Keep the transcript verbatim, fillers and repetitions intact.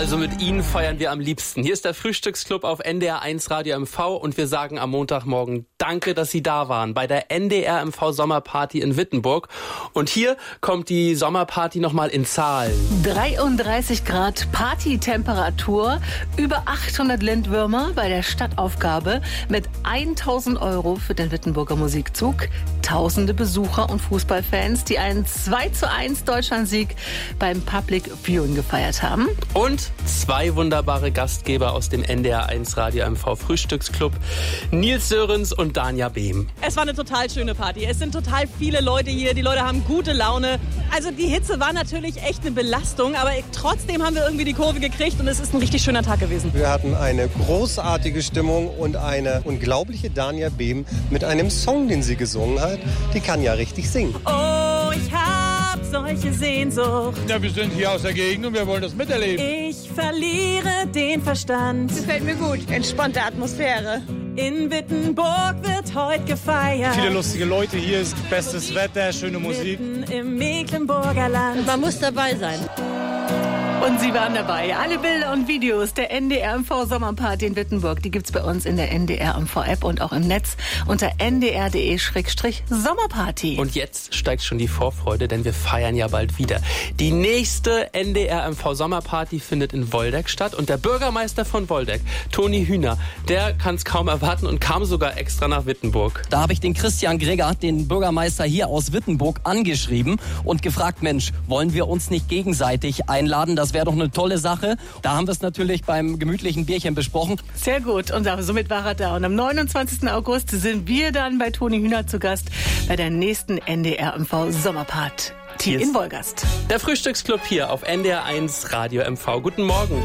Also mit Ihnen feiern wir am liebsten. Hier ist der Frühstücksclub auf N D R eins Radio M V und wir sagen am Montagmorgen danke, dass Sie da waren bei der N D R M V Sommerparty in Wittenburg. Und hier kommt die Sommerparty nochmal in Zahlen. dreiunddreißig Grad Partytemperatur, über achthundert Lindwürmer bei der Stadtaufgabe mit tausend Euro für den Wittenburger Musikzug. Tausende Besucher und Fußballfans, die einen zwei zu eins Deutschlandsieg beim Public Viewing gefeiert haben. Und zwei wunderbare Gastgeber aus dem N D R eins Radio M V Frühstücksclub, Nils Sörens und Danja Behm. Es war eine total schöne Party. Es sind total viele Leute hier. Die Leute haben gute Laune. Also die Hitze war natürlich echt eine Belastung, aber trotzdem haben wir irgendwie die Kurve gekriegt und es ist ein richtig schöner Tag gewesen. Wir hatten eine großartige Stimmung und eine unglaubliche Danja Behm mit einem Song, den sie gesungen hat. Die kann ja richtig singen. Oh, ich hab solche Sehnsucht. Ja, wir sind hier aus der Gegend und wir wollen das miterleben. Ich verliere den Verstand. Gefällt mir gut. Entspannte Atmosphäre. In Wittenburg wird heute gefeiert. Viele lustige Leute, hier ist bestes Wetter, schöne Musik. Mitten im Mecklenburger Land. Man muss dabei sein. Und Sie waren dabei. Alle Bilder und Videos der N D R M V Sommerparty in Wittenburg, die gibt's bei uns in der N D R M V App und auch im Netz unter n d r punkt d e slash sommerparty. Und jetzt steigt schon die Vorfreude, denn wir feiern ja bald wieder. Die nächste N D R M V Sommerparty findet in Woldeck statt und der Bürgermeister von Woldeck, Toni Hühner, der kann es kaum erwarten und kam sogar extra nach Wittenburg. Da habe ich den Christian Greger, den Bürgermeister hier aus Wittenburg, angeschrieben und gefragt, Mensch, wollen wir uns nicht gegenseitig einladen? Das wäre doch eine tolle Sache. Da haben wir es natürlich beim gemütlichen Bierchen besprochen. Sehr gut. Und somit war er da. Und am neunundzwanzigsten August sind wir dann bei Toni Hühner zu Gast bei der nächsten N D R M V Sommerparty in Wolgast. Der Frühstücksclub hier auf N D R eins Radio M V. Guten Morgen.